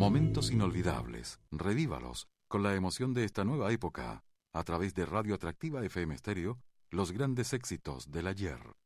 Momentos inolvidables, revívalos con la emoción de esta nueva época, a través de Radio Atractiva FM Stereo, los grandes éxitos del ayer.